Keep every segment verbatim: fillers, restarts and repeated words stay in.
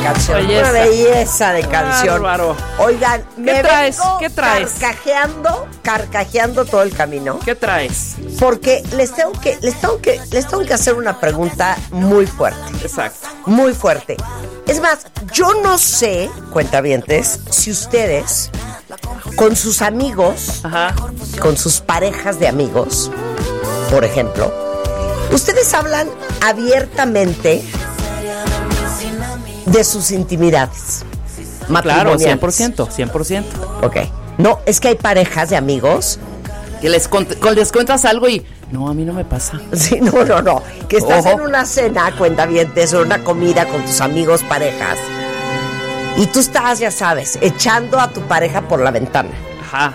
canción. Belleza. Una belleza de canción. Bárbaro. Oigan, ¿Qué me traes? vengo ¿Qué traes? carcajeando, carcajeando todo el camino. ¿Qué traes? Porque les tengo que, les tengo que, les tengo que hacer una pregunta muy fuerte. Exacto. Muy fuerte. Es más, yo no sé, cuentavientes, si ustedes, con sus amigos, Ajá. con sus parejas de amigos, por ejemplo, ustedes hablan abiertamente de sus intimidades Claro, matrimoniales. cien por ciento, cien por ciento. Ok. No, es que hay parejas de amigos. Que les, cont- les cuentas algo y... No, a mí no me pasa. Sí, no, no, no. Que estás Ojo. en una cena, cuentavientes, o una comida con tus amigos, parejas. Y tú estás, ya sabes, echando a tu pareja por la ventana. Ajá.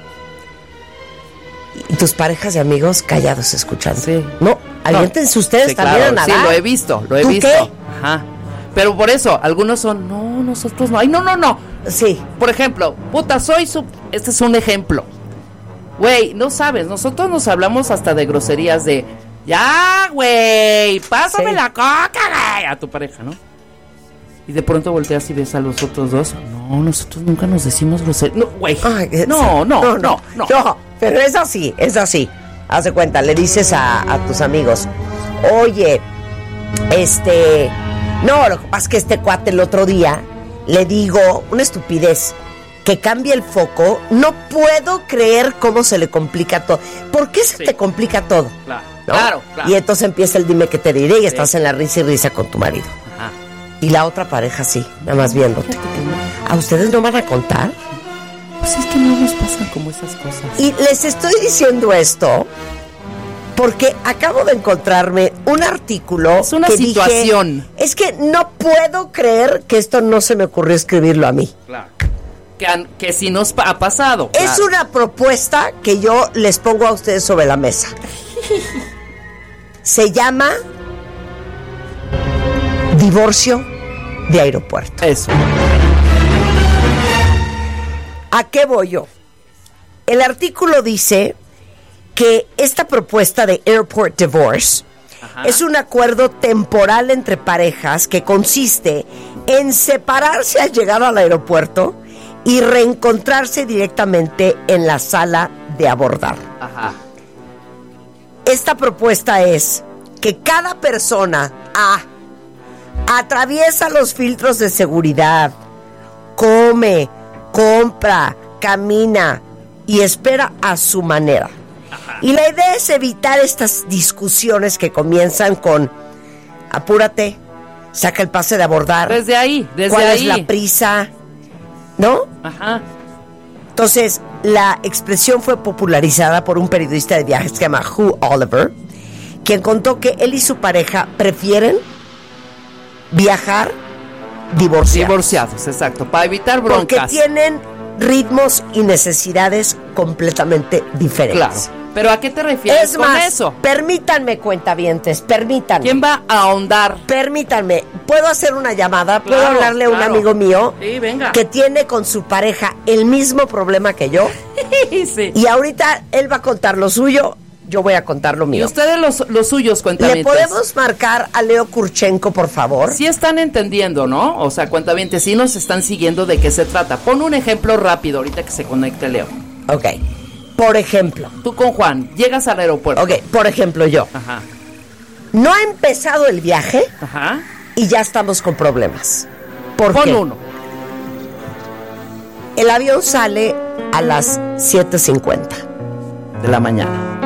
Y tus parejas de amigos callados escuchando. Sí. No, aviéntense ustedes Sí, también claro, a sí, nadar. lo he visto, lo he ¿Tú visto. qué? Ajá. Pero por eso, algunos son, no, nosotros no. Ay, no, no, no. Sí. Por ejemplo, puta, soy su... Este es un ejemplo. Güey, no sabes, nosotros nos hablamos hasta de groserías de... Ya, güey, pásame Sí. la coca, güey. A tu pareja, ¿no? Y de pronto volteas y ves a los otros dos. No, nosotros nunca nos decimos groserías. No, güey. Ay, es- No, no, no, no, no. No, pero es así, es así. Haz de cuenta, le dices a, a tus amigos, oye, este... No, lo que pasa es que este cuate el otro día le digo una estupidez, que cambie el foco. No puedo creer cómo se le complica todo. ¿Por qué se Sí. te complica todo? Claro, ¿No? claro, claro. Y entonces empieza el dime que te diré y Sí. estás en la risa y risa con tu marido. Ajá. Y la otra pareja sí, nada más viéndote. ¿A ustedes no van a contar? Pues es que no nos pasan como esas cosas. Y les estoy diciendo esto porque acabo de encontrarme un artículo. Es una que situación. dije, es que no puedo creer que esto no se me ocurrió escribirlo a mí. Claro. Que, han- que sí nos pa- ha pasado. Es claro. una propuesta que yo les pongo a ustedes sobre la mesa. Se llama divorcio de aeropuerto. Eso. ¿A qué voy yo? El artículo dice que esta propuesta de Airport Divorce Ajá. es un acuerdo temporal entre parejas que consiste en separarse al llegar al aeropuerto y reencontrarse directamente en la sala de abordar. Ajá. Esta propuesta es que cada persona A atraviesa los filtros de seguridad, come, compra, camina y espera a su manera. Y la idea es evitar estas discusiones que comienzan con apúrate, saca el pase de abordar. Desde ahí, desde ¿Cuál ahí. es la prisa? ¿No? Ajá. Entonces, la expresión fue popularizada por un periodista de viajes que se llama Hugh Oliver, quien contó que él y su pareja prefieren viajar divorciados. Divorciados, exacto. Para evitar Porque broncas. tienen ritmos y necesidades completamente diferentes. Claro. ¿Pero a qué te refieres Es con más, eso? permítanme, cuentavientes, permítanme. ¿Quién va a ahondar? Permítanme, ¿puedo hacer una llamada? ¿Puedo Claro, hablarle a un claro. amigo mío Sí, venga. que tiene con su pareja el mismo problema que yo? Sí. Y ahorita él va a contar lo suyo, yo voy a contar lo Y mío. ustedes los, los suyos, ¿Le cuentavientes. podemos marcar a Leo Kurchenko, por favor? Sí están entendiendo, ¿no? O sea, cuentavientes, sí nos están siguiendo de qué se trata. Pon un ejemplo rápido ahorita que se conecte Leo. Ok, por ejemplo. Tú con Juan, llegas al aeropuerto. Ok, por ejemplo yo. Ajá. No ha empezado el viaje Ajá. y ya estamos con problemas. ¿Por Pon qué? uno. El avión sale a las siete cincuenta. De la mañana.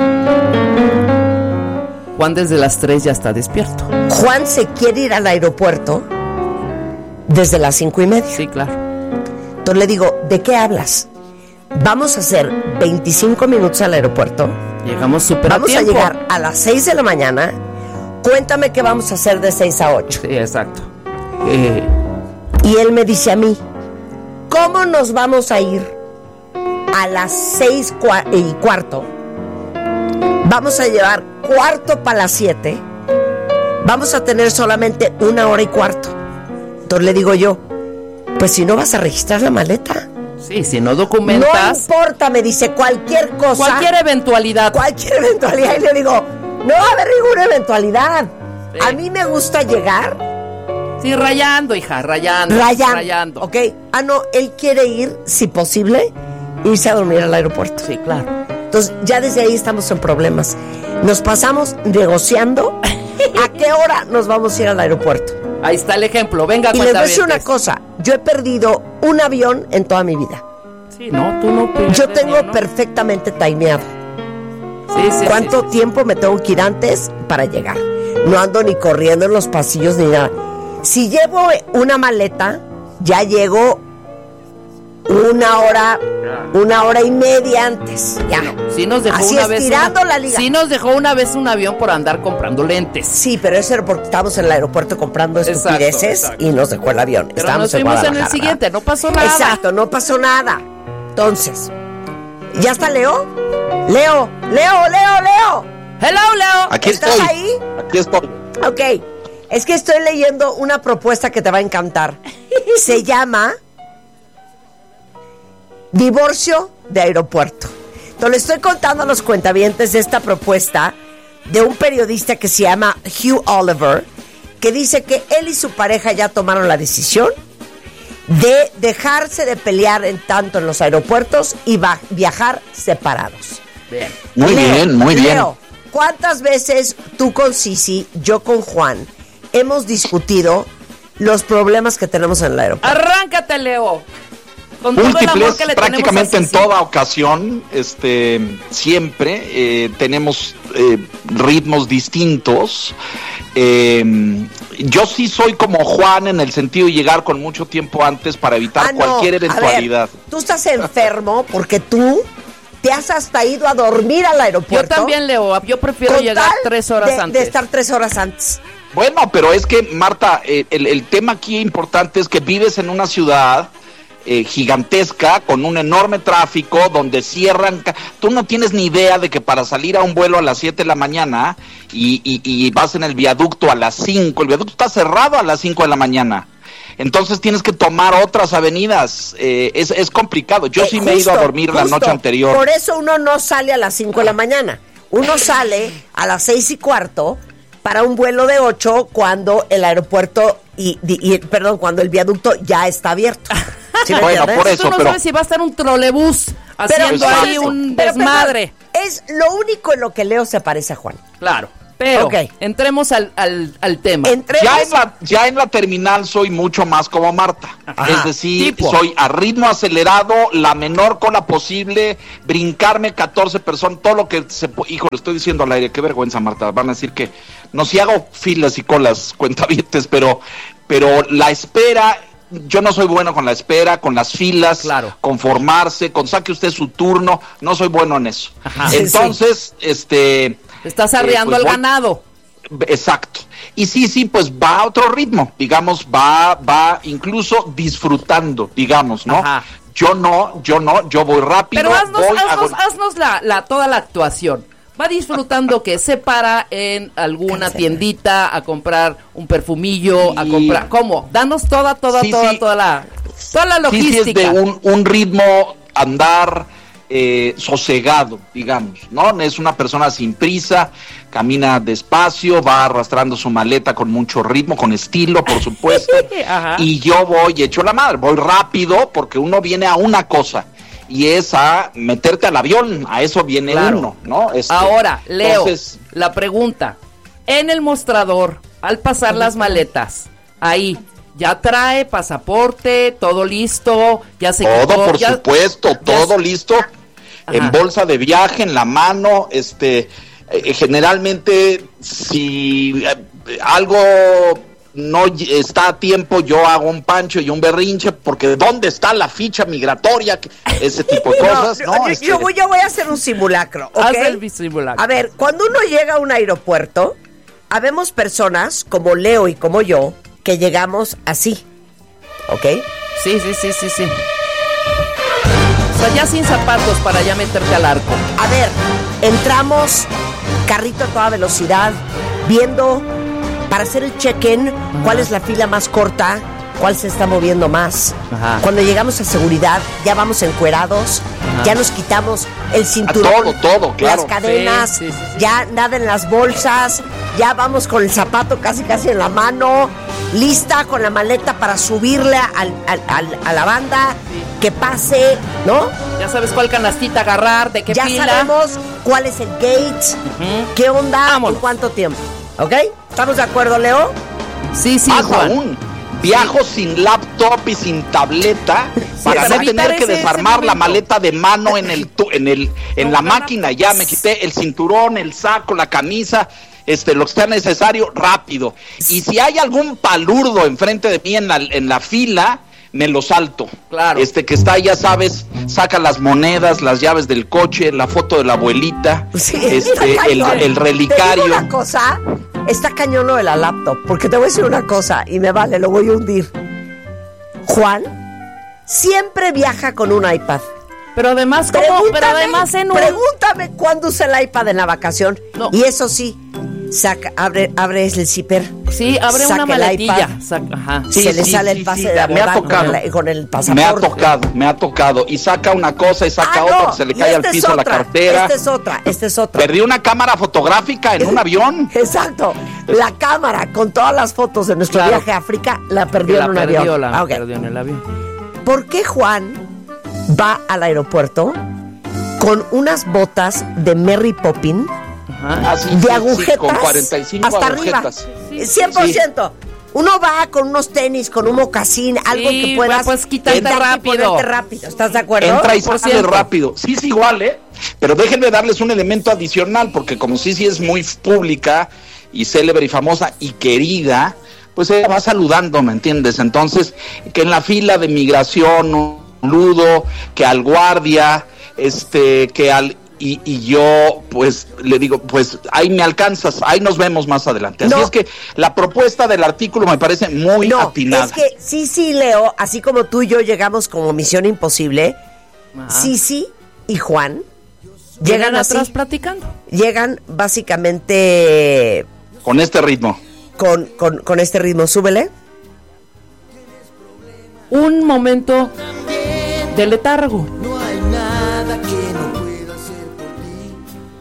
Juan desde las tres ya está despierto. Juan se quiere ir al aeropuerto desde las cinco y media. Sí, claro. Entonces le digo, ¿de qué hablas? Vamos a hacer veinticinco minutos al aeropuerto. Llegamos súper a Vamos a tiempo. llegar a las seis de la mañana. Cuéntame qué vamos a hacer de seis a ocho. Sí, exacto. Eh, Y él me dice a mí, ¿cómo nos vamos a ir a las seis cua- y cuarto? Vamos a llevar cuarto para las siete. Vamos a tener solamente una hora y cuarto. Entonces le digo yo, pues si no vas a registrar la maleta. sí, si no No documentas importa, me dice, cualquier cosa. cualquier eventualidad. Cualquier eventualidad. Y le digo, no va a haber ninguna eventualidad. Sí. A mí me gusta llegar Sí, rayando, hija, rayando. Rayando. Rayando. Ok. Ah, no, él quiere ir, si posible, irse a dormir al aeropuerto. Sí, claro. Entonces, ya desde ahí estamos en problemas. Nos pasamos negociando a qué hora nos vamos a ir al aeropuerto. Ahí está el ejemplo. Venga, y les voy a decir una cosa. Yo he perdido un avión en toda mi vida. Sí, no, tú no. Yo tengo ¿no? perfectamente timeado. Sí, sí, ¿Cuánto sí, sí, tiempo me tengo que ir antes para llegar? No ando ni corriendo en los pasillos ni nada. Si llevo una maleta, ya llego una hora, una hora y media antes. Ya. Sí nos dejó Así una vez estirando una, la liga. Sí nos dejó una vez un avión por andar comprando lentes. Sí, pero eso era porque estábamos en el aeropuerto comprando estupideces Exacto, exacto. y nos dejó el avión. Pero Estábamos nos fuimos en, Guadalajara, el siguiente, ¿verdad? no pasó nada. Exacto, no pasó nada. Entonces, ¿ya está Leo? Leo, Leo, Leo, Leo. Hello, Leo. Aquí ¿Estás estoy. ahí? Aquí estoy. Ok, es que estoy leyendo una propuesta que te va a encantar. Se llama Divorcio de Aeropuerto. Entonces le estoy contando a los cuentavientes de esta propuesta de un periodista que se llama Hugh Oliver, que dice que él y su pareja ya tomaron la decisión de dejarse de pelear en tanto en los aeropuertos y va- viajar separados. Bien. Muy Leo, bien, muy bien. Leo, ¿cuántas veces tú con Sisi, yo con Juan, hemos discutido los problemas que tenemos en el aeropuerto? Arráncate, Leo. Con todo el amor Múltiples, que le prácticamente en tenemos a Sisi. toda ocasión, este, siempre eh, tenemos eh, ritmos distintos. Eh, yo sí soy como Juan en el sentido de llegar con mucho tiempo antes para evitar Ah, no, cualquier a ver, eventualidad. tú estás enfermo porque tú te has hasta ido a dormir al Yo aeropuerto. también, Leo. Yo prefiero con llegar tal tres horas de, antes. de estar tres horas antes. Bueno, pero es que, Marta, eh, el, el tema aquí importante es que vives en una ciudad eh, gigantesca, con un enorme tráfico, donde cierran... ca- Tú no tienes ni idea de que para salir a un vuelo a las siete de la mañana y, y, y vas en el viaducto a las cinco, el viaducto está cerrado a las cinco de la mañana. Entonces tienes que tomar otras avenidas. Eh, es, es complicado. Yo Eh, sí me he ido a justo, dormir la justo. noche anterior. Por eso uno no sale a las cinco de la mañana. Uno sale a las seis y cuarto para un vuelo de ocho cuando el aeropuerto y, y- y- perdón, cuando el viaducto ya está abierto. ¿Sí me Bueno, entiendes? por eso, Tú no pero- sabes si va a estar un trolebús haciendo Exacto. ahí un Pero, desmadre. perdón, es lo único en lo que Leo se parece a Juan. Claro. Pero Ok. entremos al, al, al tema. Entremos- Ya en, la, ya en la terminal soy mucho más como Marta. Ajá. Es decir, Tipo. soy a ritmo acelerado, la menor cola posible, brincarme catorce personas, todo lo que se... pu- Hijo, lo estoy diciendo al aire, qué vergüenza, Marta. Van a decir que no, si hago filas y colas, cuentavientes, pero, pero la espera... Yo no soy bueno con la espera, con las filas, Claro. conformarse, con saque usted su turno, no soy bueno en eso. Ajá. Entonces, este... Estás eh, arreando pues al voy- ganado. Exacto. Y sí, sí, pues va a otro ritmo, digamos, va, va incluso disfrutando, digamos, ¿no? Ajá. Yo no, yo no, yo voy rápido. Pero haznos, voy, haznos, hago- haznos la, la, toda la actuación. Va disfrutando que se para en alguna tiendita a comprar un perfumillo, a Y- comprar... ¿Cómo? Danos toda, toda, Sí, toda, sí. toda la... Toda la Sí, sí, logística. es de un, un ritmo andar eh, sosegado, digamos, ¿no? Es una persona sin prisa, camina despacio, va arrastrando su maleta con mucho ritmo, con estilo, por supuesto. Ajá. Y yo voy hecho la madre, voy rápido porque uno viene a una cosa. Y es a meterte al avión, a eso viene Claro. uno, ¿no? Este, Ahora, Leo, entonces, la pregunta. En el mostrador, al pasar las maletas, ahí, ¿ya trae pasaporte, todo listo? ¿Ya se todo, quitó? por ya- supuesto, ya- todo listo, Ajá. en bolsa de viaje, en la mano, este, eh, generalmente, si eh, algo no y- está a tiempo, yo hago un pancho y un berrinche, porque ¿dónde está la ficha migratoria? Que- Ese tipo de cosas, ¿no? yo, Este, yo voy, yo voy a hacer un simulacro, ¿ok? Haz el simulacro. A ver, cuando uno llega a un aeropuerto, habemos personas como Leo y como yo que llegamos así, ¿ok? Sí, sí, sí, sí, sí. O sea, ya sin zapatos para ya meterte al arco. A ver, entramos, carrito a toda velocidad, viendo para hacer el check-in cuál es la fila más corta, cuál se está moviendo más. Ajá. Cuando llegamos a seguridad, ya vamos encuerados, Ajá. ya nos quitamos el cinturón, todo, todo, claro. las cadenas, Sí, sí, sí, sí. ya nada en las bolsas, ya vamos con el zapato casi casi en la mano, lista con la maleta para subirle al, al, al, a la banda, que pase, ¿no? Ya sabes cuál canastita agarrar, de qué ya pila. Ya sabemos cuál es el gate, uh-huh. qué onda, Vámonos. y cuánto tiempo, ¿ok? ¿Estamos de acuerdo, Leo? Sí, sí, Más Juan. aún, viajo sí. sin laptop y sin tableta sí, para, para no tener que ese, desarmar ese la maleta de mano en el en el en no, la máquina. Ya me quité el cinturón, el saco, la camisa, este lo que sea necesario rápido. Y si hay algún palurdo enfrente de mí en la en la fila, me lo salto. Claro. Este que está, ya sabes, saca las monedas, las llaves del coche, la foto de la abuelita, sí, este el, el relicario. Te digo una cosa, está cañón lo de la laptop, porque te voy a decir una cosa y me vale, lo voy a hundir. Juan siempre viaja con un iPad. Pero además, ¿cómo? Pero además en un... Pregúntame cuándo usa el iPad en la vacación. No. Y eso sí, saca, abre, abre el zipper. Sí, abre una maletilla. Saca, ajá. Sí, se sí, le sí, sale sí, el pase sí, de me ha tocado. Con el, con el pasaporte. Me ha tocado, me ha tocado. Y saca una cosa y saca ah, otra, no. se le cae al piso la cartera. Esta es otra, esta es otra. Perdí una cámara fotográfica en un avión. Exacto. La cámara con todas las fotos de nuestro claro. viaje a África la perdió la en un perdió, avión. La ah, okay. perdió en el avión. ¿Por qué Juan va al aeropuerto con unas botas de Mary Poppins ah, sí, de sí, agujetas sí, con cuarenta y cinco hasta agujetas. arriba? cien por ciento. Sí. Uno va con unos tenis, con un mocasín, algo sí, que puedas pues quitarte rápido. rápido. ¿Estás de acuerdo? Entra y sale rápido. Sí, es igual, ¿eh? Pero déjenme darles un elemento adicional, porque como Sisi es muy pública y célebre y famosa y querida, pues ella va saludando, ¿me entiendes? Entonces, que en la fila de migración, un saludo, que al guardia, este, que al... Y, y yo, pues, le digo, pues, ahí me alcanzas, ahí nos vemos más adelante. Así no. es que la propuesta del artículo me parece muy no, atinada. Es que sí, sí, Leo, así como tú y yo llegamos como Misión Imposible, Sisi y Juan llegan, llegan así, atrás platicando. Llegan básicamente... Con este ritmo. Con, con, con este ritmo, súbele. Un momento de letargo. No hay nada que no pueda hacer por ti.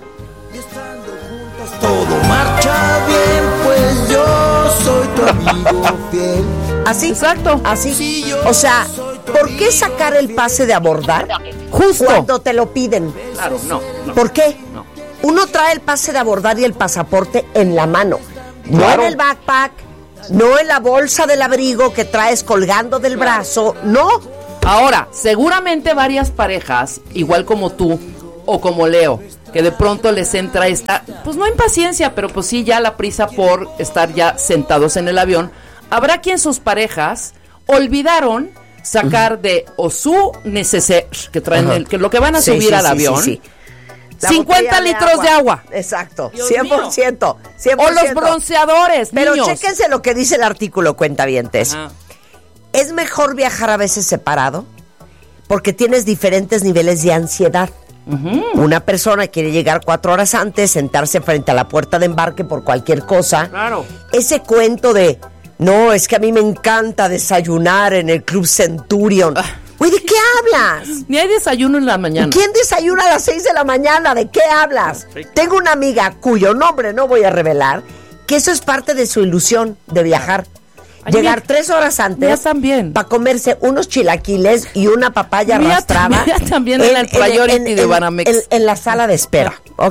Y estando juntos todo marcha bien, pues yo soy tu amigo fiel. Así, exacto. Así. O sea, ¿por qué sacar el pase de abordar justo cuando te lo piden? Claro, no. no ¿Por qué? No. Uno trae el pase de abordar y el pasaporte en la mano. No claro. en el backpack, no en la bolsa del abrigo que traes colgando del claro. brazo, no. Ahora, seguramente varias parejas, igual como tú o como Leo, que de pronto les entra esta, pues no impaciencia, pero pues sí ya la prisa por estar ya sentados en el avión. Habrá quien sus parejas olvidaron sacar uh-huh. de o su neceser, que traen uh-huh. el, que lo que van a sí, subir sí, al sí, avión. Sí, sí. cincuenta litros de agua. de agua. Exacto, Dios cien por ciento, cien por ciento. O los bronceadores, Pero niños. Chéquense lo que dice el artículo, cuentavientes. Ajá. Es mejor viajar a veces separado porque tienes diferentes niveles de ansiedad. Uh-huh. Una persona quiere llegar cuatro horas antes, sentarse frente a la puerta de embarque por cualquier cosa. Claro. Ese cuento de, no, es que a mí me encanta desayunar en el Club Centurion. Ah. Güey, ¿de qué hablas? Ni hay desayuno en la mañana. ¿Quién desayuna a las seis de la mañana? ¿De qué hablas? Perfecto. Tengo una amiga cuyo nombre no voy a revelar, que eso es parte de su ilusión de viajar. Ay, Llegar mía, tres horas antes para comerse unos chilaquiles y una papaya mía arrastrada. Mía también en, en el Priority en, en, de Banamex. En, en la sala de espera. Ok.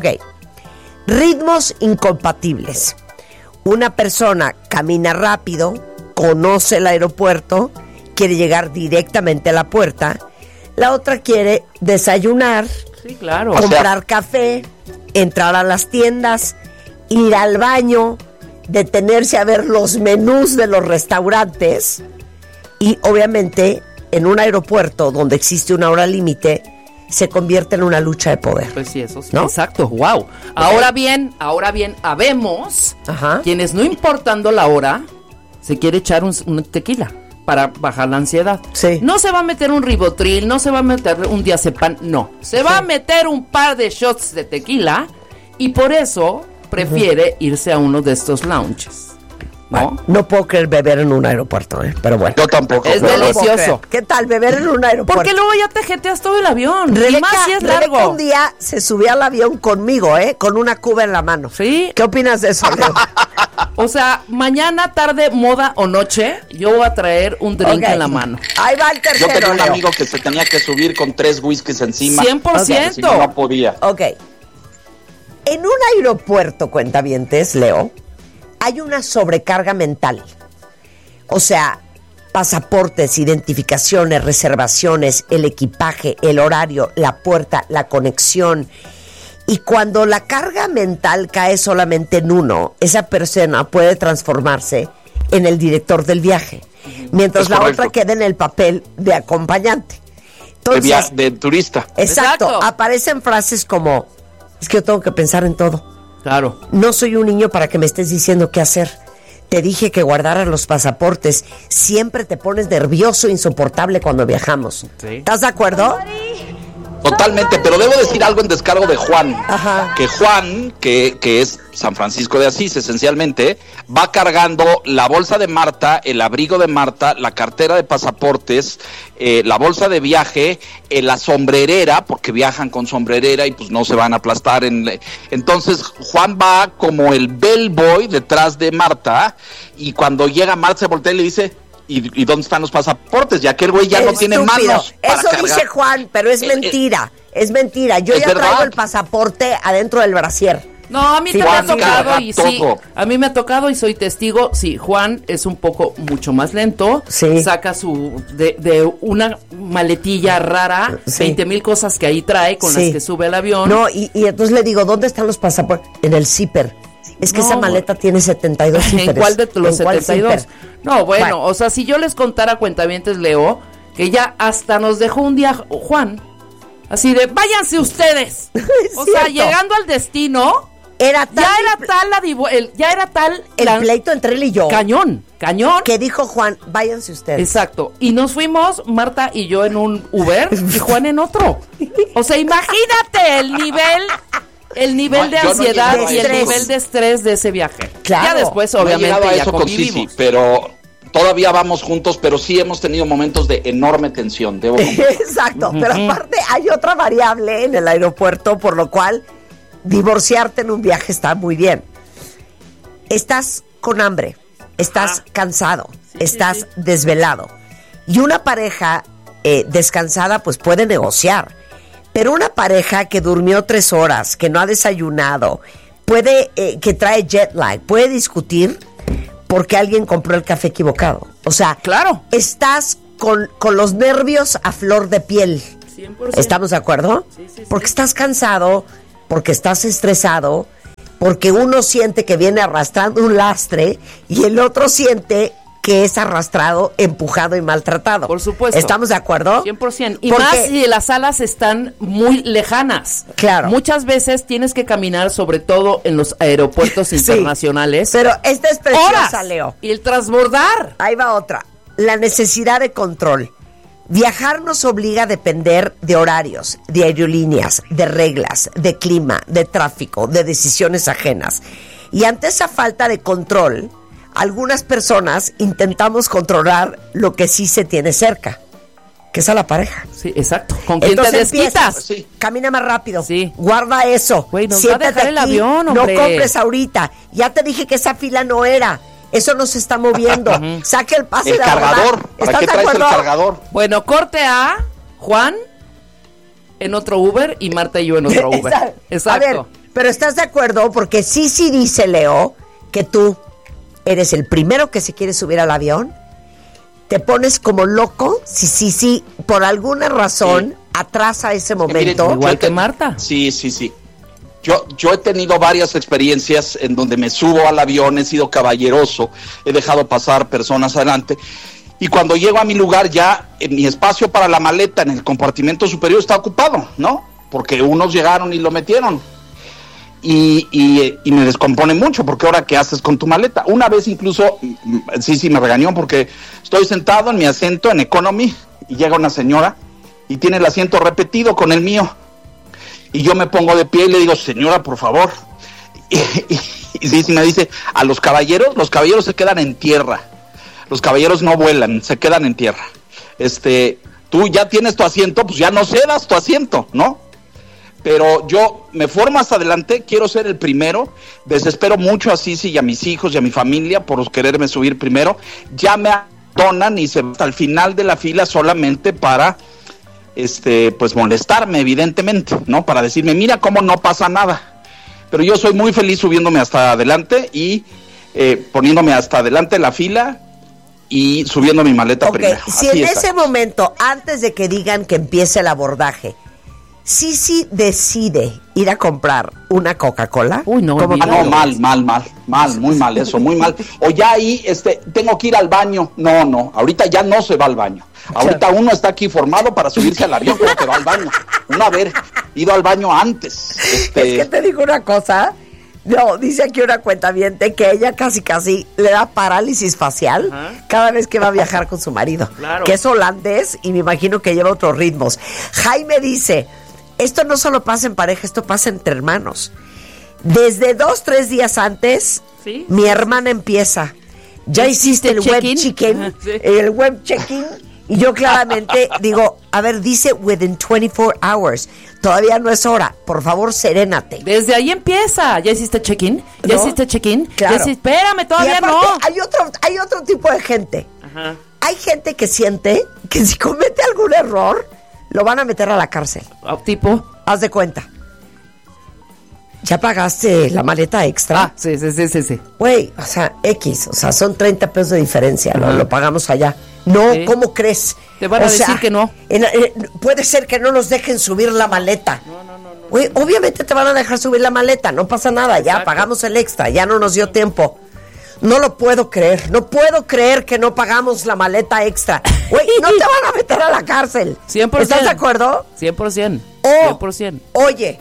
Ritmos incompatibles. Una persona camina rápido, conoce el aeropuerto, quiere llegar directamente a la puerta. La otra quiere desayunar, sí, claro. comprar o sea, café, entrar a las tiendas, ir al baño, detenerse a ver los menús de los restaurantes y obviamente en un aeropuerto donde existe una hora límite se convierte en una lucha de poder. Pues sí, eso sí. ¿No? Exacto, wow. Okay. Ahora bien, ahora bien, habemos Ajá. quienes no importando la hora se quiere echar un, un tequila para bajar la ansiedad. Sí. No se va a meter un ribotril, no se va a meter un diazepam, no. Se va sí. a meter un par de shots de tequila y por eso prefiere uh-huh. irse a uno de estos lounges. ¿no? No puedo creer beber en un aeropuerto, ¿eh? Pero bueno. Yo tampoco. Es pero- delicioso. ¿Qué tal beber en un aeropuerto? Porque luego ya te jeteas todo el avión. y Rebeca, más si es Rebeca largo. un día se subió al avión conmigo, ¿eh? Con una cuba en la mano. Sí. ¿Qué opinas de eso, Leo? O sea, mañana, tarde, moda o noche, yo voy a traer un drink Ok. en la mano. Ahí va el Yo tercero, tenía un Leo. amigo que se tenía que subir con tres whiskies encima. cien por ciento. Si no, no podía. Ok. En un aeropuerto, cuentavientes, Leo, hay una sobrecarga mental. O sea, pasaportes, identificaciones, reservaciones, el equipaje, el horario, la puerta, la conexión. Y cuando la carga mental cae solamente en uno, esa persona puede transformarse en el director del viaje, mientras Es la correcto. otra queda en el papel de acompañante. De, Entonces, via- de turista. exacto, Exacto. aparecen frases como, es que yo tengo que pensar en todo. Claro. No soy un niño para que me estés diciendo qué hacer. Te dije que guardaras los pasaportes. Siempre te pones nervioso e insoportable cuando viajamos. Sí. ¿Estás de acuerdo? Totalmente, pero debo decir algo en descargo de Juan. Ajá. Que Juan, que, que es San Francisco de Asís esencialmente, va cargando la bolsa de Marta, el abrigo de Marta, la cartera de pasaportes, eh, la bolsa de viaje, eh, la sombrerera, porque viajan con sombrerera y pues no se van a aplastar. En, entonces Juan va como el bellboy detrás de Marta y cuando llega Marta se voltea y le dice... ¿Y, y dónde están los pasaportes? Ya que el güey ya no tiene Estúpido. manos para Eso cargar. dice Juan, pero es Eh, eh, mentira. Es mentira. Yo ¿es ya verdad? traigo el pasaporte adentro del brasier. No, a mí Sí, te me ha Juan tocado carga y sí, todo. a mí me ha tocado y soy testigo, sí, Juan es un poco mucho más lento, Sí. saca su, de, de una maletilla rara, Sí. veinte mil cosas que ahí trae con Sí. las que sube al avión. No, y, y entonces le digo, ¿dónde están los pasaportes? En el zipper. Es que No, esa maleta tiene setenta y dos ¿En zíperes. cuál de los ¿En cuál setenta y dos? zipper? No, bueno, Bueno. o sea, si yo les contara cuentavientes, Leo, que ya hasta nos dejó un día Juan, así de, váyanse ustedes. Es O sea, cierto. llegando al destino, Era tal ya era el, tal la divo- el, ya era tal el la- pleito entre él y yo cañón, cañón. que dijo Juan, váyanse ustedes. Exacto. Y nos fuimos, Marta y yo en un Uber y Juan en otro. O sea, imagínate el nivel, el nivel No, de yo no he ansiedad llegado a y el eso. nivel de estrés de ese viaje. Claro. Ya después, No he obviamente, llegado a ya eso con Sisi, convivimos. pero todavía vamos juntos, pero sí hemos tenido momentos de enorme tensión, debo confesar. Exacto, pero aparte hay otra variable en el aeropuerto, por lo cual divorciarte en un viaje está muy bien. Estás con hambre, estás cansado, estás sí. desvelado. Y una pareja eh, descansada pues puede negociar. Pero una pareja que durmió tres horas, que no ha desayunado, puede, eh, que trae jet lag, puede discutir porque alguien compró el café equivocado. O sea, Claro. estás con, con los nervios a flor de piel. cien por ciento. ¿Estamos de acuerdo? Sí, sí, sí. Porque estás cansado, porque estás estresado, porque uno siente que viene arrastrando un lastre y el otro siente que es arrastrado, empujado y maltratado. Por supuesto. ¿Estamos de acuerdo? cien por ciento. Y Porque- más si las salas están muy lejanas. Claro. Muchas veces tienes que caminar, sobre todo en los aeropuertos Sí. internacionales. Pero esta es preciosa, horas. Leo. Y el transbordar. Ahí va otra. La necesidad de control. Viajar nos obliga a depender de horarios, de aerolíneas, de reglas, de clima, de tráfico, de decisiones ajenas. Y ante esa falta de control, algunas personas intentamos controlar lo que sí se tiene cerca, que es a la pareja. Sí, exacto. ¿Con quién Entonces te empiezas, desquitas? Sí. Camina más rápido. Sí. Guarda eso. Güey, nos va a Siéntate dejar el aquí, avión, no hombre. compres ahorita. Ya te dije que esa fila no era. Eso no se está moviendo. Saque el pase El de abordar. cargador, ¿para ¿Estás qué de traes el acuerdo? cargador? Bueno, corte a Juan en otro Uber y Marta y yo en otro Uber. Exacto. Exacto. A ver, pero ¿estás de acuerdo? Porque sí, sí dice Leo que tú eres el primero que se quiere subir al avión. Te pones como loco si sí, sí, por alguna razón Sí. atrasa ese Miren, momento. Igual yo que te- Marta. Sí, sí, sí. Yo, yo he tenido varias experiencias en donde me subo al avión, he sido caballeroso, he dejado pasar personas adelante. Y cuando llego a mi lugar ya, en mi espacio para la maleta en el compartimento superior está ocupado, ¿no? Porque unos llegaron y lo metieron. Y, y, y me descompone mucho, porque ahora, ¿qué haces con tu maleta? Una vez incluso, mm, sí, sí, me regañó porque estoy sentado en mi asiento en Economy y llega una señora y tiene el asiento repetido con el mío. Y yo me pongo de pie y le digo, señora, por favor. Y, y- Y sí, sí me dice, a los caballeros, los caballeros se quedan en tierra. Los caballeros no vuelan, se quedan en tierra. Este, tú ya tienes tu asiento, pues ya no cedas tu asiento, ¿no? Pero yo me formo hasta adelante, quiero ser el primero, desespero mucho a Sisi y a mis hijos y a mi familia por quererme subir primero, ya me atonan y se hasta el final de la fila solamente para, este, pues molestarme evidentemente, ¿no? Para decirme, mira cómo no pasa nada. Pero yo soy muy feliz subiéndome hasta adelante y eh, poniéndome hasta adelante en la fila y subiendo mi maleta okay, primero. Si Así en está. ese momento, antes de que digan que empiece el abordaje, Sisi decide ir a comprar una Coca-Cola. Uy, no, ¿cómo Ah, no, quedó? mal, mal, mal, mal, muy mal eso, muy mal. O ya ahí, este, tengo que ir al baño. No, no, ahorita ya no se va al baño. Ahorita uno está aquí formado para subirse al avión, pero que va al baño. Uno haber ido al baño antes. Este... Es que te digo una cosa. No, dice aquí una cuentaviente que ella casi casi le da parálisis facial Ajá. cada vez que va a viajar con su marido. Claro. Que es holandés y me imagino que lleva otros ritmos. Jaime dice, esto no solo pasa en pareja, esto pasa entre hermanos. Desde dos, tres días antes, ¿Sí? mi hermana empieza. Ya ¿Ya hiciste el hiciste web check-in? check-in, Ajá, sí. el web check-in. Y yo claramente digo, a ver, dice within twenty-four hours. Todavía no es hora. Por favor, serénate. Desde ahí empieza. ¿Ya hiciste check-in? ¿Ya ¿No? hiciste check-in? Claro. ¿Ya hiciste... Espérame, todavía y aparte, no. Hay otro, hay otro tipo de gente. Ajá. Hay gente que siente que si comete algún error, lo van a meter a la cárcel. Ah, tipo. Haz de cuenta. ¿Ya pagaste la maleta extra? Ah, sí, sí, sí, sí, sí. Güey, o sea, X, o sea, son treinta pesos de diferencia, lo, Ajá. lo pagamos allá. No, Sí. ¿cómo crees? Te van a decir que no. en- en- puede ser que no nos dejen subir la maleta. No, no, no, no. Güey, obviamente te van a dejar subir la maleta, no pasa nada, ya Exacto. pagamos el extra, ya no nos dio tiempo. No lo puedo creer, no puedo creer que no pagamos la maleta extra. Güey, no te van a meter a la cárcel. cien por ciento. ¿Estás de acuerdo? cien por ciento. O, cien por ciento. oye,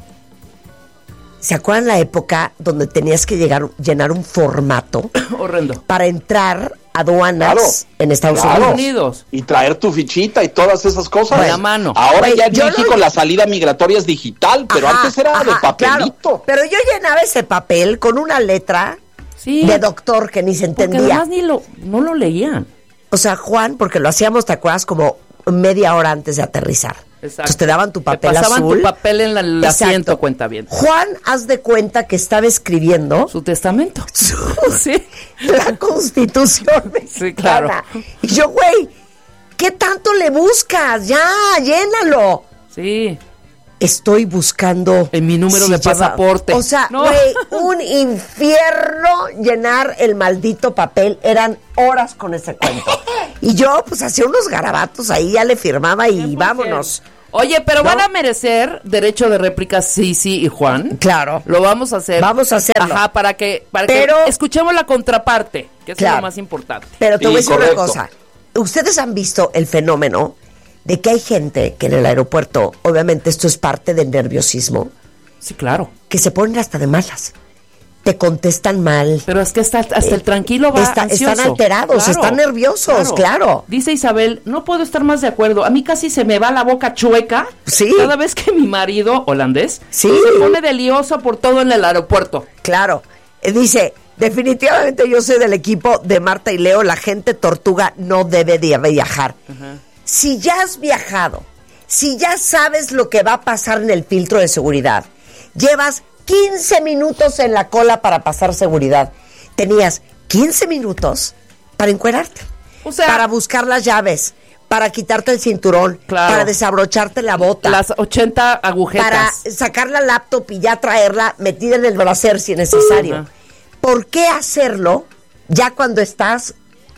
¿se acuerdan la época donde tenías que llegar, llenar un formato Horrendo. para entrar a aduanas Claro, en Estados claro. Unidos? Unidos. Y traer tu fichita y todas esas cosas. De la mano. Ahora Güey, ya en yo México lo- la salida migratoria es digital, pero Ajá, antes era de ajá, papelito. claro. Pero yo llenaba ese papel con una letra Sí. de doctor que ni se Porque entendía. además ni lo, no lo leían. O sea, Juan, porque lo hacíamos, ¿te acuerdas? Como media hora antes de aterrizar. Exacto. Entonces te daban tu papel Te pasaban azul. tu papel en la- el Exacto. asiento, cuenta bien. Juan, haz de cuenta que estaba escribiendo Su testamento. su- Sí. la Constitución Sí, claro. mexicana. Y yo, güey, ¿qué tanto le buscas? Ya, llénalo. Sí. Estoy buscando En mi número de pasaporte. O sea, No. güey, un infierno llenar el maldito papel. Eran horas con ese cuento. Y yo, pues, hacía unos garabatos ahí, ya le firmaba y vámonos. Oye, pero ¿No? van a merecer derecho de réplica Sisi y Juan. Claro. Lo vamos a hacer. Vamos a hacerlo. Ajá, para que, para Pero- que escuchemos la contraparte, que eso es Claro. lo más importante. Pero te Sí, voy a decir correcto. una cosa. Ustedes han visto el fenómeno de que hay gente que en el aeropuerto, obviamente esto es parte del nerviosismo, Sí, claro. que se ponen hasta de malas. Te contestan mal. Pero es que hasta, hasta el tranquilo va Está- ansioso. están alterados, están nerviosos, claro. Dice Isabel, no puedo estar más de acuerdo. A mí casi se me va la boca chueca. Sí. Cada vez que mi marido, holandés, Sí. se pone de lioso por todo en el aeropuerto. Claro. Eh, Dice, definitivamente yo soy del equipo de Marta y Leo, la gente tortuga no debe de viajar. Si ya has viajado, si ya sabes lo que va a pasar en el filtro de seguridad, llevas quince minutos en la cola para pasar seguridad, tenías quince minutos para encuerarte, O sea- para buscar las llaves, para quitarte el cinturón, Claro. para desabrocharte la bota, Las ochenta agujetas. para sacar la laptop y ya traerla metida en el brasier si es necesario. Ajá. ¿Por qué hacerlo ya cuando estás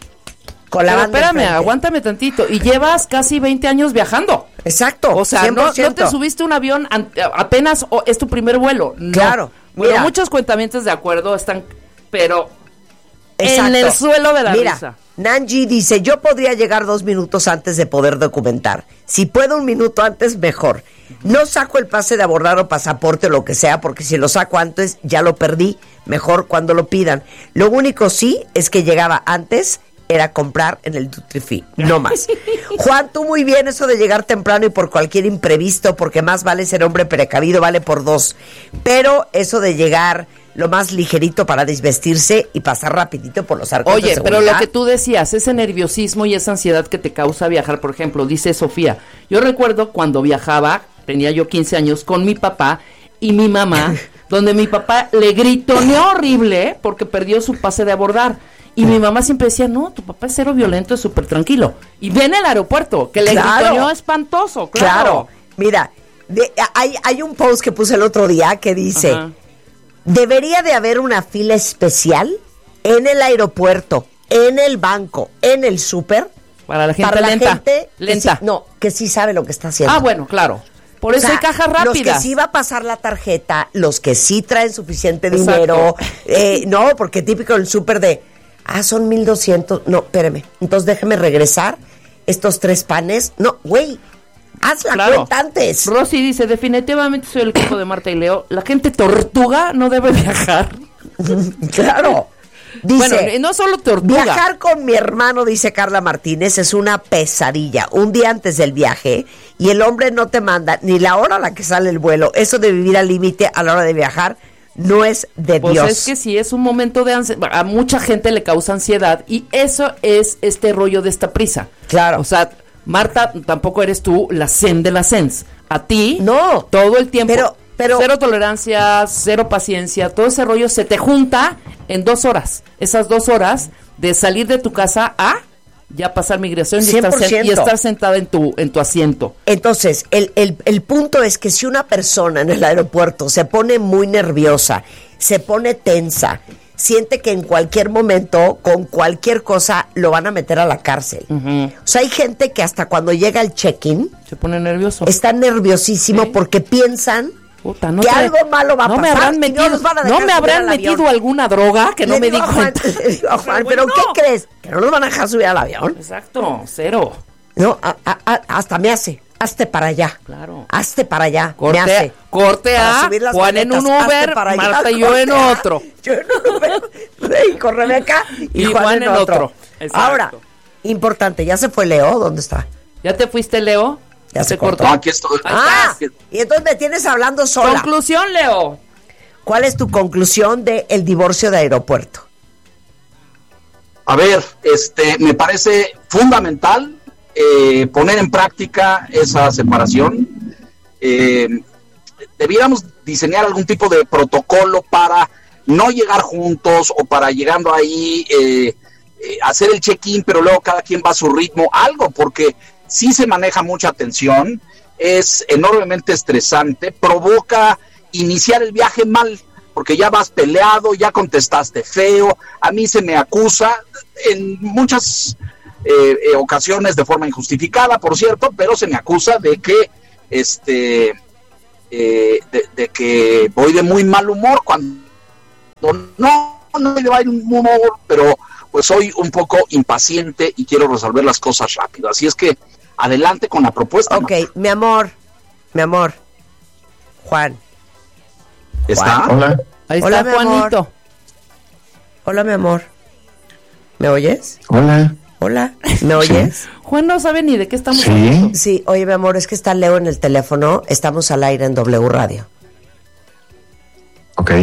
con la Pero banda espérame, enfrente? aguántame tantito. Y llevas casi veinte años viajando. Exacto. O sea, cien por no, no ciento. te subiste un avión an- apenas o es tu primer vuelo. No. Claro, Bueno, mira. muchos cuentamientos de acuerdo están, pero Exacto. en el suelo de la Mira, risa. Nanji dice, yo podría llegar dos minutos antes de poder documentar. Si puedo un minuto antes, mejor. No saco el pase de abordar o pasaporte o lo que sea, porque si lo saco antes, ya lo perdí. Mejor cuando lo pidan. Lo único sí es que llegaba antes, era comprar en el duty free, no más. Juan, tú muy bien eso de llegar temprano y por cualquier imprevisto, porque más vale ser hombre precavido, vale por dos. Pero eso de llegar lo más ligerito para desvestirse y pasar rapidito por los arcos de Oye, seguridad. pero lo que tú decías, ese nerviosismo y esa ansiedad que te causa viajar, por ejemplo, dice Sofía, yo recuerdo cuando viajaba, tenía yo quince años, con mi papá y mi mamá, donde mi papá le gritoneó horrible porque perdió su pase de abordar. Y mi mamá siempre decía, no, tu papá es cero violento, es súper tranquilo. Y ve en el aeropuerto, que le Claro. gritoneó espantoso, claro. Claro, mira, de- hay, hay un post que puse el otro día que dice... Ajá. Debería de haber una fila especial en el aeropuerto, en el banco, en el súper. Para la gente para la lenta. gente que lenta. sí- no, que sí sabe lo que está haciendo. Ah, bueno, claro. Por eso O sea, hay cajas Los rápidas. que sí va a pasar la tarjeta, los que sí traen suficiente Exacto. dinero. eh, no, porque típico el súper de, ah, son mil doscientos. No, espérame. Entonces déjeme regresar estos tres panes. No, güey, haz la Claro. cuenta antes. Rosy dice, definitivamente soy el equipo de Marta y Leo. La gente tortuga no debe viajar. Claro. Dice, Bueno, y no solo tortuga. viajar con mi hermano, dice Carla Martínez, es una pesadilla. Un día antes del viaje y el hombre no te manda ni la hora a la que sale el vuelo. Eso de vivir al límite a la hora de viajar no es de Pues Dios. es que sí, es un momento de ansiedad. A mucha gente le causa ansiedad y eso es este rollo de esta prisa. Claro. O sea, Marta, tampoco eres tú la zen de la sens. A ti, No. todo el tiempo. Pero- pero- cero tolerancia, cero paciencia, todo ese rollo se te junta en dos horas. Esas dos horas de salir de tu casa a ya pasar migración y estar, cien por ciento. y estar sentada en tu, en tu asiento. Entonces, el, el, el punto es que si una persona en el aeropuerto se pone muy nerviosa, se pone tensa, siente que en cualquier momento, con cualquier cosa, lo van a meter a la cárcel. Ujú. O sea, hay gente que hasta cuando llega el check-in, Se pone nervioso. está nerviosísimo Sí. porque piensan Puta, no que te- algo malo va a no pasar me habrán y metido, no los van a no dejar me subir habrán al avión. metido alguna droga que no Le me di digo a Juan, cuenta. le digo a Juan, Pero ¿pero qué bueno. crees? ¿Que no los van a dejar subir al avión? Exacto, cero. No, a- a- a- hasta me hace, hazte para allá. Claro. Hazte para allá, me Corte, hace. corte Para A, subir las Juan en un maletas, hazte Uber, para allá, Marta y yo corte en A, otro. Yo en un Uber, Rey con Rebeca y, Y Juan, Juan en, en otro. otro. Exacto. Ahora, importante, ¿ya se fue Leo? ¿Dónde está? ¿Ya te fuiste, Leo? Ya se cortó. No, aquí estoy. Ahí Ah, estás. y entonces me tienes hablando sola. Conclusión, Leo. ¿Cuál es tu conclusión del divorcio de aeropuerto? A ver, este, me parece fundamental eh, poner en práctica esa separación. Eh, debiéramos diseñar algún tipo de protocolo para no llegar juntos o para llegando ahí eh, eh, hacer el check-in, pero luego cada quien va a su ritmo, algo, porque sí se maneja mucha tensión, es enormemente estresante, provoca iniciar el viaje mal, porque ya vas peleado, ya contestaste feo, a mí se me acusa en muchas eh, eh, ocasiones de forma injustificada, por cierto, pero se me acusa de que este eh, de, de que voy de muy mal humor cuando no, no voy de mal humor, pero pues soy un poco impaciente y quiero resolver las cosas rápido, así es que adelante con la propuesta. Ok, mi amor, mi amor, Juan. ¿Está? Hola. Ahí Hola, está mi amor. Juanito. Hola, mi amor. ¿Me oyes? Hola. Hola, ¿me oyes? Juan no sabe ni de qué estamos hablando. Sí. Sí, oye, mi amor, es que está Leo en el teléfono. Estamos al aire en W Radio. Ok.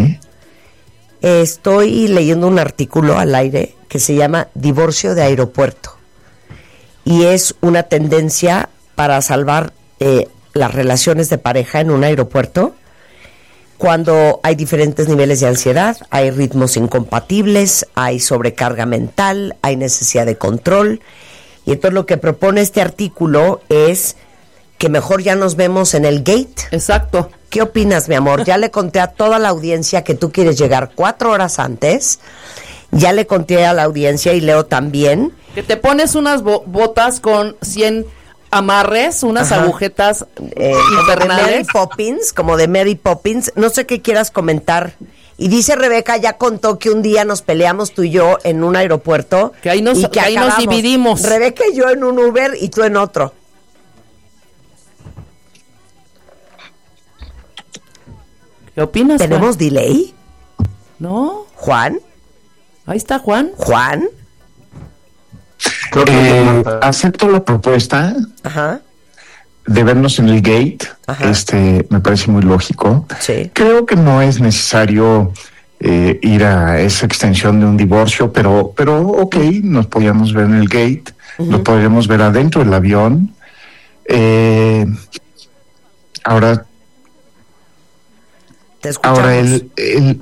Estoy leyendo un artículo al aire que se llama Divorcio de Aeropuerto. Y es una tendencia para salvar eh, las relaciones de pareja en un aeropuerto cuando hay diferentes niveles de ansiedad, hay ritmos incompatibles, hay sobrecarga mental, hay necesidad de control. Y entonces lo que propone este artículo es que mejor ya nos vemos en el gate. Exacto. ¿Qué opinas, mi amor? Ya le conté a toda la audiencia que tú quieres llegar cuatro horas antes. Ya le conté a la audiencia y Leo también. Que te pones unas bo- botas con cien amarres, unas Ajá. agujetas Eh, como de Mary infernales. Poppins, como de Mary Poppins. No sé qué quieras comentar. Y dice Rebeca, ya contó que un día nos peleamos tú y yo en un aeropuerto. Que ahí nos- y que ahí nos acabamos, dividimos. Rebeca y yo en un Uber y tú en otro. ¿Qué opinas, ¿Tenemos delay? Juan? ¿No? ¿Juan? Ahí está Juan. ¿Juan? Creo que Eh, acepto la propuesta Ajá. de vernos en el gate. Ajá. Este me parece muy lógico. Sí. Creo que no es necesario eh, ir a esa extensión de un divorcio, pero, pero ok, nos podíamos ver en el gate, uh-huh. nos podíamos ver adentro del avión. Eh, ahora, te escuchamos. Ahora el, el...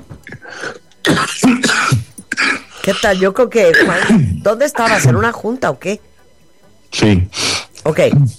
¿Qué tal? Yo creo que Juan, ¿dónde estabas? ¿En una junta o qué? Sí. Ok.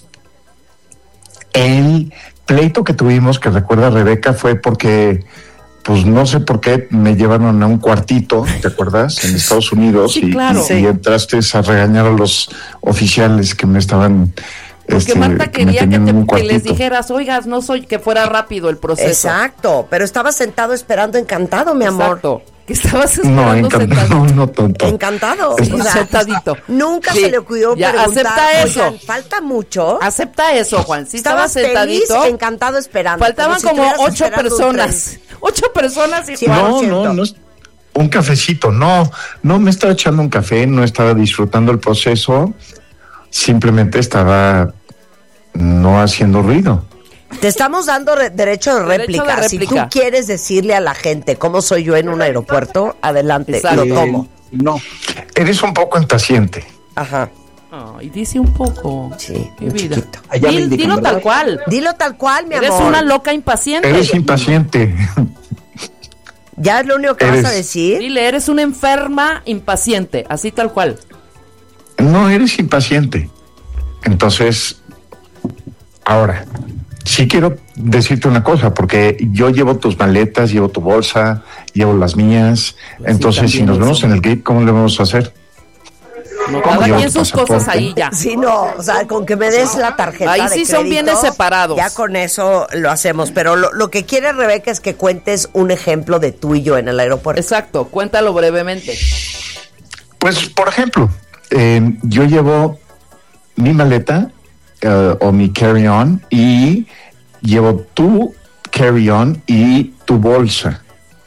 El pleito que tuvimos, que recuerda Rebeca, fue porque, pues no sé por qué, me llevaron a un cuartito, ¿te acuerdas? En Estados Unidos. Sí, y, claro. y, Sí. y entraste a regañar a los oficiales que me estaban... Porque este, Marta que me quería que, tenían te- en un que les cuartito. dijeras, oigas, no soy, que fuera rápido el proceso. Exacto, pero estabas sentado esperando encantado, mi amor. Exacto. Que estabas No, esperando encantado, sentadito. no tonto. Encantado. Sí, o sea, sentadito. Nunca Sí. se le ocurrió Ya, preguntar, acepta eso. "Oigan, falta mucho". Acepta eso, Juan. Si Estabas estabas sentadito, feliz, encantado esperando. faltaban si como estuvieras ocho esperando un personas. Ocho personas y Sí, Juan. No, no, no es un cafecito, no, no me estaba echando un café, no estaba disfrutando el proceso, simplemente estaba no haciendo ruido. Te estamos dando re- derecho de Derecho réplica. de Si réplica. tú quieres decirle a la gente cómo soy yo en un aeropuerto, adelante, Exacto. lo tomo. No. Eres un poco impaciente. Ajá, Ay, dice un poco. sí, Mi muy vida. chiquito. Allá me Dil- indican, dilo ¿verdad? tal cual. Dilo tal cual, mi Eres amor. una loca impaciente. Eres impaciente. ¿Ya es lo único que Eres- vas a decir? Dile, eres una enferma impaciente, así tal cual. No, eres impaciente. Entonces, ahora, sí quiero decirte una cosa, porque yo llevo tus maletas, llevo tu bolsa, llevo las mías. Entonces, si también nos vemos eso. en el gate, ¿cómo le vamos a hacer? No, ¿Cómo cada llevo quien tu sus cosas pasaporte? ahí ya. Sí, no, o sea, con que me des la tarjeta Ahí de sí son crédito, bienes separados. Ya con eso lo hacemos, pero lo, lo que quiere Rebeca es que cuentes un ejemplo de tú y yo en el aeropuerto. Exacto, cuéntalo brevemente. Pues, por ejemplo, eh, yo llevo mi maleta eh, o mi carry-on y llevo tu carry-on y tu bolsa.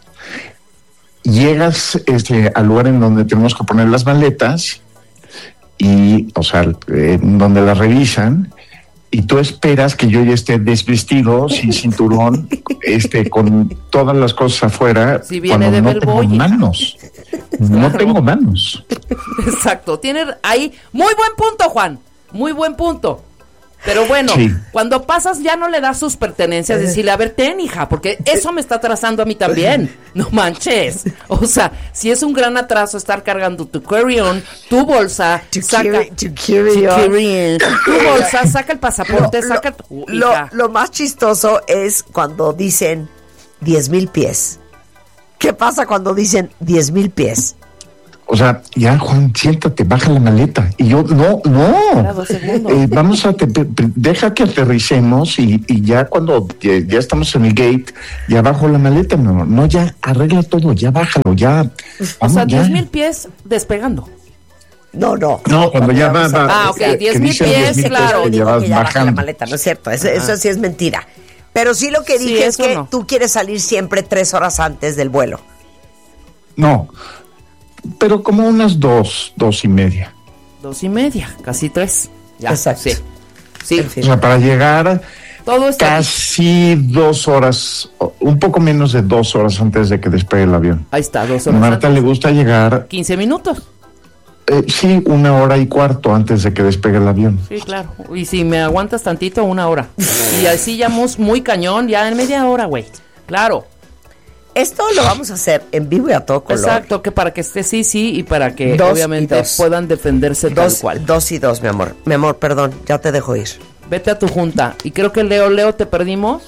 Llegas este, al lugar en donde tenemos que poner las maletas y, o sea, eh, donde las revisan, y tú esperas que yo ya esté desvestido, sin cinturón, este, con todas las cosas afuera, Si viene cuando de no Bellboy. tengo manos. No Claro. tengo manos. Exacto, tiene ahí muy buen punto, Juan, muy buen punto. Pero bueno, Sí. cuando pasas ya no le das sus pertenencias, decirle, a ver, ten, hija, porque eso me está atrasando a mí también. No manches. O sea, si es un gran atraso estar cargando tu carry-on, tu bolsa, To saca carry- to carry to on. carry on, tu bolsa, saca el pasaporte, Lo- saca tu lo, hija. lo más chistoso es cuando dicen diez mil pies. ¿Qué pasa cuando dicen diez mil pies? O sea, ya, Juan, siéntate, baja la maleta. Y yo, no, no. Espera dos segundos. Eh, vamos a, te- te- deja que aterricemos y, y ya cuando ya, ya estamos en el gate, ya bajo la maleta, mi amor. No, ya, arregla todo, ya bájalo, ya. O Vamos, sea, ya. diez mil pies despegando. No, no. No, cuando ya va, va. Ah, ok, que- diez que mil dicen pies, diez claro. que Digo ya vas que ya baja la bajando. maleta, no es cierto, eso, eso sí es mentira. Pero sí lo que Sí, dije es eso que no. tú quieres salir siempre tres horas antes del vuelo. No, pero como unas dos, dos y media. Dos y media, casi tres. Ya, Exacto. sí. Sí, En fin. O sea, para llegar todo está casi dos horas, o un poco menos de dos horas antes de que despegue el avión. Ahí está, dos A horas Marta antes. le gusta llegar, quince minutos. eh, sí, una hora y cuarto antes de que despegue el avión. Sí, claro. Y si me aguantas tantito, una hora. Y así ya mus- muy cañón, ya en media hora, güey. Claro. Esto lo vamos a hacer en vivo y a todo color. Exacto, que para que esté sí, sí, y para que Dos y obviamente dos. puedan defenderse Dos, tal cual. dos y dos, mi amor. Mi amor, perdón, ya te dejo ir. Vete a tu junta. Y creo que Leo, Leo, ¿te perdimos?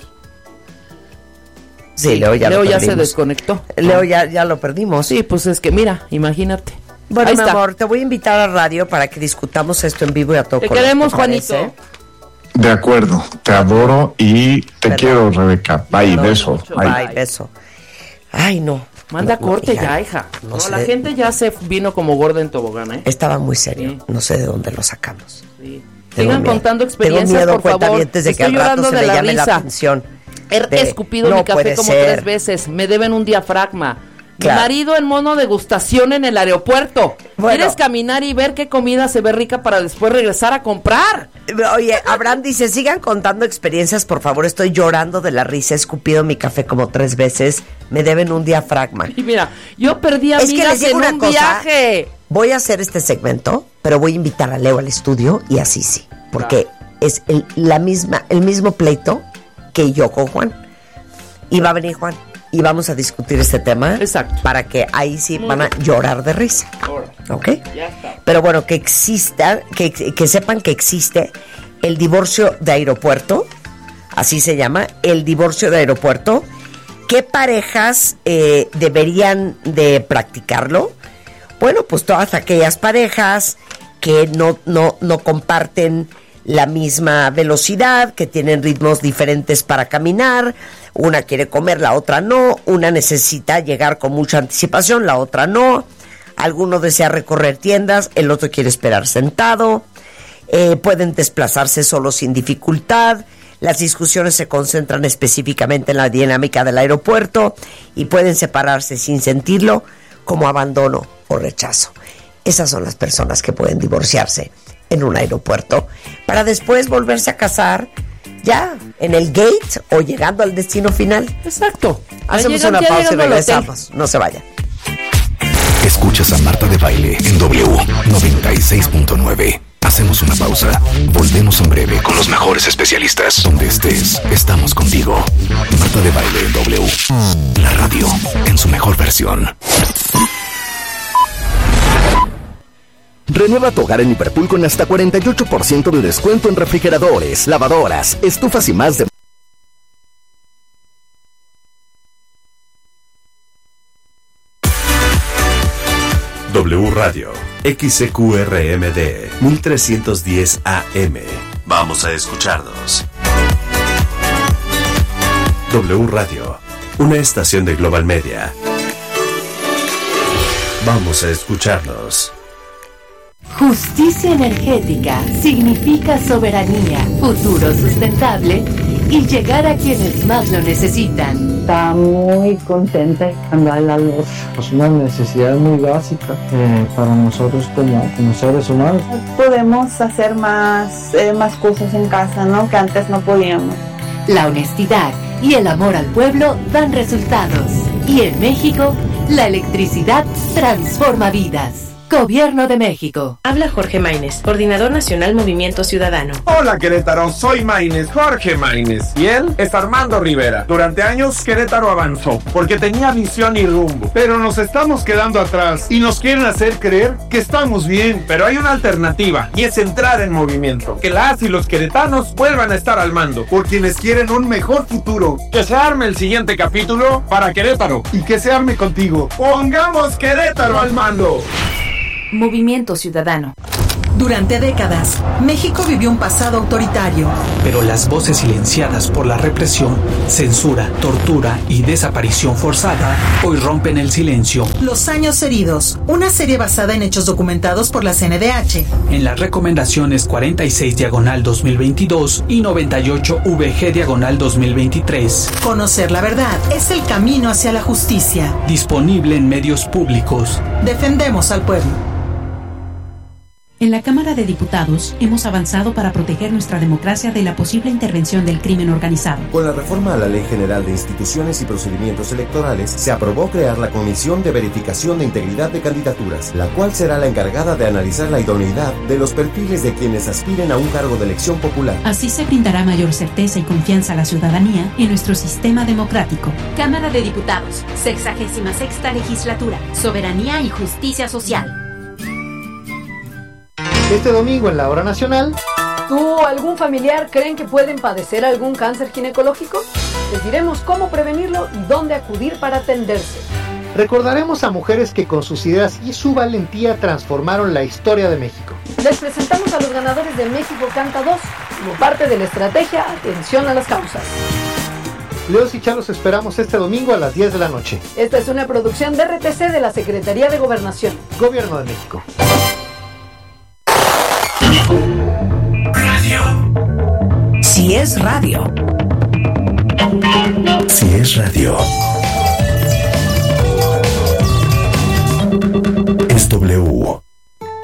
Sí, Leo ya Leo lo ya se perdimos. desconectó. Leo ya, ya lo perdimos. Sí, pues es que mira, imagínate. Bueno, Ahí mi está. amor, te voy a invitar a radio para que discutamos esto en vivo y a todo Te color. queremos, ¿te parece? Juanito. De acuerdo, te adoro y te Perdón. quiero, Rebeca. Bye, Perdón beso. mucho. Bye. Bye, beso. Ay, no. Manda No, no, corte hija, ya, hija. no No, sé. la gente ya se vino como gorda en tobogán, ¿eh? Estaba muy serio. Sí. No sé de dónde lo sacamos. Sí. Tengo Sigan miedo. contando Tengo experiencias, miedo, por favor. cuentavientes, de que Estoy al rato llorando se de me la llame la risa. atención. He de- escupido no mi café puede como ser. tres veces. Me deben un diafragma. Claro. Mi marido en mono degustación en el aeropuerto. Bueno. ¿Quieres caminar y ver qué comida se ve rica para después regresar a comprar? Oye, Abraham dice, sigan contando experiencias, por favor, estoy llorando de la risa, he escupido mi café como tres veces, me deben un diafragma. Y mira, yo perdí Es que les amigas digo en una un cosa, viaje. voy a hacer este segmento, pero voy a invitar a Leo al estudio y así sí, porque es el, la misma, el mismo pleito que yo con Juan. Y va a venir Juan y vamos a discutir este tema. Exacto. Para que ahí sí Muy van a bien. llorar de risa. ¿Ok? Ya está. Pero bueno, que exista, que, que sepan que existe el divorcio de aeropuerto, así se llama, el divorcio de aeropuerto. ¿Qué parejas eh, deberían de practicarlo? Bueno, pues todas aquellas parejas que no, no, no comparten la misma velocidad, que tienen ritmos diferentes para caminar, una quiere comer, la otra no, una necesita llegar con mucha anticipación, la otra no, alguno desea recorrer tiendas, el otro quiere esperar sentado, eh, pueden desplazarse solo sin dificultad, las discusiones se concentran específicamente en la dinámica del aeropuerto y pueden separarse sin sentirlo como abandono o rechazo. Esas son las personas que pueden divorciarse en un aeropuerto para después volverse a casar ya en el gate o llegando al destino final. Exacto. Hacemos Llegan una ya pausa y llegando al hotel. regresamos. No se vayan. Escuchas a Marta de Baile en W noventa y seis punto nueve. Hacemos una pausa. Volvemos en breve con los mejores especialistas. Donde estés, estamos contigo. Marta de Baile en W. La radio en su mejor versión. Renueva tu hogar en Liverpool con hasta cuarenta y ocho por ciento de descuento en refrigeradores, lavadoras, estufas y más de... W Radio, X C Q R M D, mil trescientos diez A M. Vamos a escucharnos. W Radio, una estación de Global Media. Vamos a escucharnos. Justicia energética significa soberanía, futuro sustentable y llegar a quienes más lo necesitan. Está muy contenta de cambiar la luz. Es una necesidad muy básica eh, para nosotros como, como seres humanos. Podemos hacer más, eh, más cosas en casa, ¿no? Que antes no podíamos. La honestidad y el amor al pueblo dan resultados. Y en México, la electricidad transforma vidas. Gobierno de México. Habla Jorge Maínez, Coordinador Nacional Movimiento Ciudadano. Hola Querétaro, soy Maínez, Jorge Maínez. Y él es Armando Rivera. Durante años Querétaro avanzó, porque tenía visión y rumbo. Pero nos estamos quedando atrás y nos quieren hacer creer que estamos bien. Pero hay una alternativa, y es entrar en movimiento. Que las y los queretanos vuelvan a estar al mando. Por quienes quieren un mejor futuro. Que se arme el siguiente capítulo para Querétaro. Y que se arme contigo. ¡Pongamos Querétaro al mando! Movimiento Ciudadano. Durante décadas, México vivió un pasado autoritario. Pero las voces silenciadas por la represión, censura, tortura y desaparición forzada hoy rompen el silencio. Los años heridos, una serie basada en hechos documentados por la C N D H. En las recomendaciones cuarenta y seis diagonal dos mil veintidós y noventa y ocho V G diagonal dos mil veintitrés. Conocer la verdad es el camino hacia la justicia. Disponible en medios públicos. Defendemos al pueblo. En la Cámara de Diputados hemos avanzado para proteger nuestra democracia de la posible intervención del crimen organizado. Con la reforma a la Ley General de Instituciones y Procedimientos Electorales, se aprobó crear la Comisión de Verificación de Integridad de Candidaturas, la cual será la encargada de analizar la idoneidad de los perfiles de quienes aspiren a un cargo de elección popular. Así se brindará mayor certeza y confianza a la ciudadanía en nuestro sistema democrático. Cámara de Diputados, sexagésima sexta legislatura, Soberanía y Justicia Social. Este domingo en la Hora Nacional. ¿Tú o algún familiar creen que pueden padecer algún cáncer ginecológico? Les diremos cómo prevenirlo y dónde acudir para atenderse. Recordaremos a mujeres que con sus ideas y su valentía transformaron la historia de México. Les presentamos a los ganadores de México Canta dos como parte de la estrategia Atención a las Causas. Leos y Charlos esperamos este domingo a las diez de la noche. Esta es una producción de R T C de la Secretaría de Gobernación. Gobierno de México. Radio. Si es radio. Si es radio.